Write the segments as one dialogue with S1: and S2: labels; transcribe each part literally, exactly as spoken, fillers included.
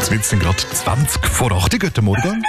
S1: Jetzt sind gerade zwanzig vor acht. Guten Morgen.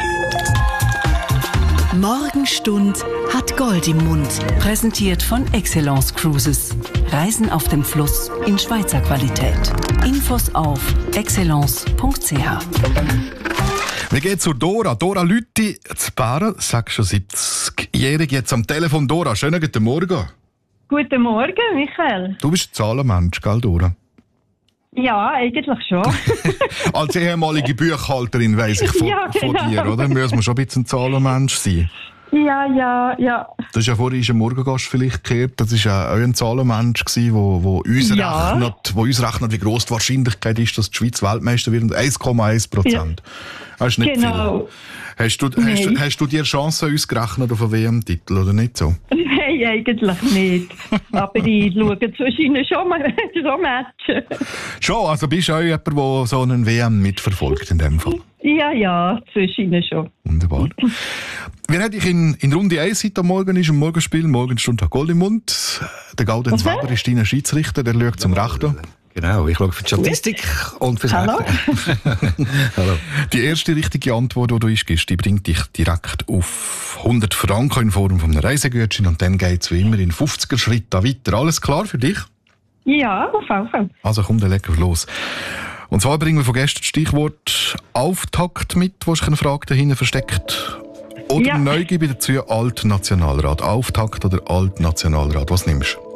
S2: Morgenstund hat Gold im Mund. Präsentiert von Excellence Cruises. Reisen auf dem Fluss in Schweizer Qualität. Infos auf excellence punkt c h.
S1: Wir gehen zu Dora. Dora Lütti zu Bären, sag schon siebzigjährig, jetzt am Telefon. Dora, schönen guten Morgen.
S3: Guten Morgen, Michael.
S1: Du bist ein Zahlenmensch, gell, Dora?
S3: Ja, eigentlich schon.
S1: Als ehemalige Buchhalterin weiss ich von,
S3: Ja, genau.
S1: von dir, oder? Müssen wir schon ein bisschen ein Zahlenmensch sein.
S3: Ja, ja, ja.
S1: Das ist ja vorhin ein Morgengast vielleicht gehört. Das war ja auch ein Zahlenmensch, der wo, wo uns,
S3: Ja.
S1: rechnet, wo uns rechnet, wie gross die Wahrscheinlichkeit ist, dass die Schweiz Weltmeister wird. eins Komma eins Prozent. Das ist nicht
S3: Genau.
S1: viel. Hast du, hast, du- hast du dir Chance ausgerechnet auf einen W M-Titel, oder nicht so?
S3: Nein, eigentlich nicht. Aber ich schaue zwischen schon mal so Matchen.
S1: Schon, also bist du auch jemand, der so einen W M mitverfolgt in dem Fall.
S3: Ja, ja, zwischen schon.
S1: Wunderbar. Wir haben dich in, in Runde eins heute am Morgen, ist im Morgenspiel, Morgenstund hat Gold im Mund. Der Gaudenz
S3: Okay.
S1: Weber ist dein Schiedsrichter, der schaut zum Rechten.
S4: Genau, ich schaue für die Statistik und fürs
S3: Hallo.
S4: Rechnen. Hallo.
S1: Die erste richtige Antwort, die du uns gibst, die bringt dich direkt auf hundert Franken in Form von einem Reisegutschein und dann geht es wie immer in fünfziger Schritten weiter. Alles klar für dich?
S3: Ja, auf jeden Fall.
S1: Also komm, dann legen wir los. Und zwar bringen wir von gestern das Stichwort Auftakt mit, wo sich eine Frage dahinter versteckt. Oder
S3: Ja.
S1: Neugier dazu, Altnationalrat. Auftakt oder Altnationalrat, was nimmst du?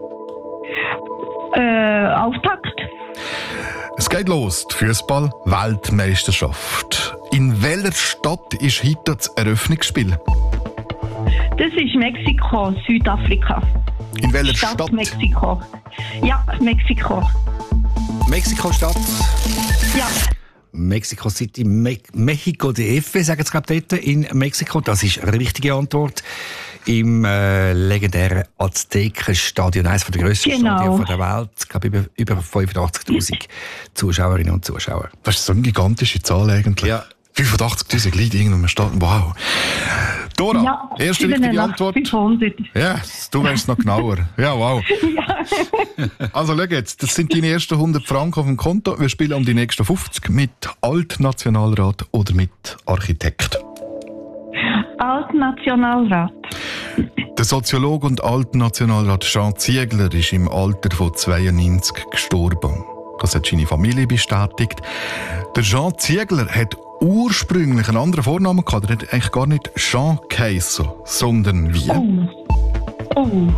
S3: Äh, Auftakt.
S1: Es geht los, die Fußball-Weltmeisterschaft. In welcher Stadt ist heute das Eröffnungsspiel?
S3: Das ist Mexiko, Südafrika.
S1: In welcher
S3: Stadt,
S1: Stadt?
S3: Mexiko. Ja, Mexiko.
S4: Mexiko-Stadt,
S3: Ja.
S4: Mexico City, Me Mexico D F, sagen sie glaube dort in Mexiko. Das ist eine richtige Antwort. Im äh, legendären Aztekenstadion, eines der grössten
S3: Genau.
S4: Stadien der Welt. Ich glaube, über, über fünfundachtzigtausend Zuschauerinnen und Zuschauer.
S1: Das ist so eine gigantische Zahl eigentlich.
S4: Ja.
S1: fünfundachtzigtausend Leute irgendwo im Stadion. Wow. Dora,
S3: Ja,
S1: erste richtige Antwort.
S3: fünfhundert.
S1: Ja, du weißt noch genauer. Ja, wow. Also schau jetzt, das sind deine ersten hundert Franken auf dem Konto. Wir spielen um die nächsten fünfzig mit Altnationalrat oder mit Architekt.
S3: Altnationalrat.
S1: Der Soziologe und Altnationalrat Jean Ziegler ist im Alter von zweiundneunzig gestorben. Das hat seine Familie bestätigt. Der Jean Ziegler hat ursprünglich einen anderen Vornamen gehabt. Er hat eigentlich gar nicht Jean geheissen, sondern wie?
S3: Oh. Oh.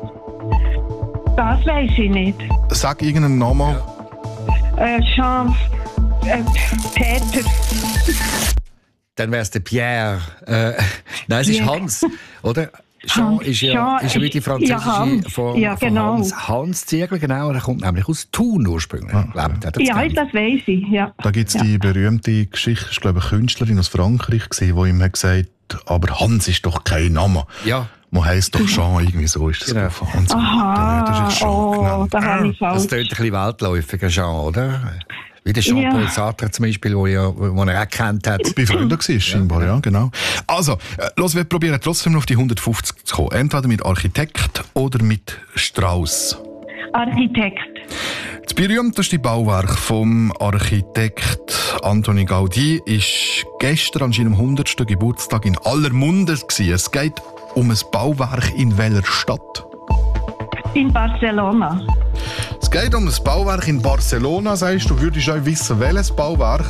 S3: Das weiß ich nicht.
S1: Sag irgendeinen Namen.
S3: Äh, Jean. Äh, Peter.
S4: Dann wäre es der Pierre. Äh, nein, es ist
S3: Pierre.
S4: Hans, oder? Jean
S3: Hans.
S4: ist ja,
S3: Jean
S4: ist ja wie die
S3: ist-
S4: französische
S3: ja, Hans.
S4: Form
S3: Ja, genau.
S4: von Hans. Hans Ziegler, genau. Der kommt nämlich aus Thun ursprünglich.
S1: Ah,
S4: glaube ich. Der hat das
S3: Ja,
S4: gekannt.
S3: das weiß ich. Ja.
S1: Da gibt es
S3: Ja.
S1: die berühmte Geschichte, ich glaube, eine Künstlerin aus Frankreich, die ihm hat gesagt hat, aber Hans ist doch kein Name.
S4: Ja.
S1: Man heisst doch Jean, irgendwie so ist das.
S4: Genau.
S1: Von Hans.
S3: Aha,
S1: Dann hat er sich Jean
S3: oh,
S1: genannt.
S3: da habe ich
S4: Das
S3: falsch.
S4: tönt ein bisschen weltläufiger, Jean, oder? Wie der Jean-Paul
S3: Ja.
S4: Sartre zum Beispiel, wo, ja, wo er auch kennt hat.
S1: Bei Freunden war scheinbar, ja, genau. Also, äh, los, wir probieren trotzdem noch auf die hundertfünfzig zu kommen. Entweder mit Architekt oder mit Strauss.
S3: Architekt.
S1: Das berühmteste Bauwerk vom Architekt Antoni Gaudí ist gestern an seinem hundertsten Geburtstag in aller Munde gewesen. Es geht um ein Bauwerk in welcher Stadt?
S3: In Barcelona.
S1: Es geht um ein Bauwerk in Barcelona, sagst du. Würdest du auch wissen, welches Bauwerk?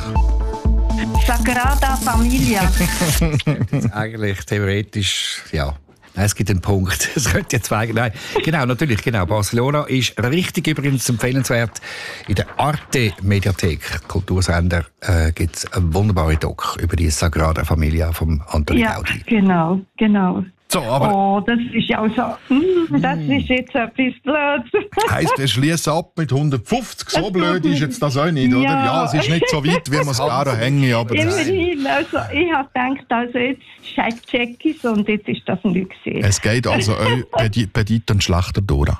S3: Sagrada Familia.
S4: Eigentlich theoretisch, ja. Nein, es gibt einen Punkt. Es könnte jetzt zwei. Nein, genau, natürlich, genau. Barcelona ist richtig übrigens empfehlenswert. In der Arte-Mediathek, Kultursender, äh, gibt es eine wunderbare Doc über die Sagrada Familia von Antoni
S3: Ja,
S4: Gaudí.
S3: genau, genau.
S1: So, aber
S3: Oh, das ist ja auch so. Mm, das ist jetzt etwas blöd.
S1: heisst, wir schließen ab mit hundertfünfzig. So blöd ist jetzt das auch nicht, oder?
S3: Ja.
S1: Ja, es ist nicht so weit, wie wir es gerne hängen, aber
S3: Immerhin, also ich habe gedacht, also jetzt check ich es und jetzt ist das nicht gesehen.
S1: es geht also auch bei dir ein schlechter Dora.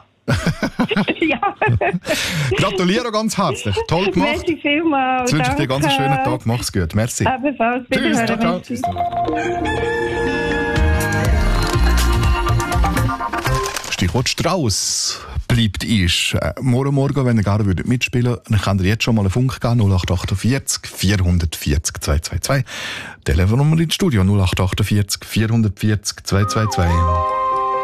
S3: Ja,
S1: Gratuliere ganz herzlich. Toll gemacht.
S3: merci vielmals.
S1: Jetzt wünsche ich dir ganz einen schönen
S3: Danke.
S1: Tag. Mach's gut. Merci.
S3: Ebenfalls.
S1: Tschüss.
S3: Wiederhören.
S1: Ciao, ciao. Stichwort Strauss. bleibt ist. Äh, morgen Morgen, wenn ihr gerne würdet mitspielen würdet, dann könnt ihr jetzt schon mal einen Funk geben, null acht achtundvierzig vierhundertvierzig zweihundertzweiundzwanzig. Telefonnummer ins Studio null acht achtundvierzig vierhundertvierzig zweihundertzweiundzwanzig.